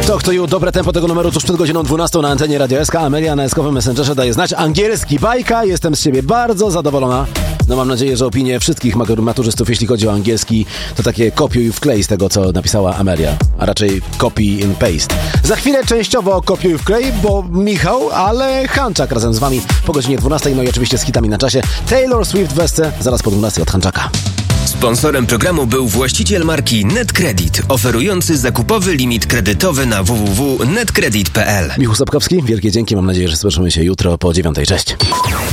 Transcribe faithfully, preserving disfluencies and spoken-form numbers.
To kto ju dobre tempo tego numeru tuż przed godziną dwunastą na antenie Radio S K. Amelia na eskowym Messengerze daje znać. Angielski bajka, jestem z siebie bardzo zadowolona. No mam nadzieję, że opinie wszystkich maturzystów, jeśli chodzi o angielski, to takie kopiuj wklej z tego, co napisała Amelia, a raczej copy and paste. Za chwilę częściowo kopiuj wklej, bo Michał, ale Hanczak razem z wami po godzinie dwunastej, no i oczywiście z hitami na czasie. Taylor Swift w Wesce, zaraz po dwunastej od Hanczaka. Sponsorem programu był właściciel marki NetCredit, oferujący zakupowy limit kredytowy na w w w kropka netcredit kropka p l. Michał Sapkowski, wielkie dzięki, mam nadzieję, że słyszymy się jutro po dziewiątej. Cześć.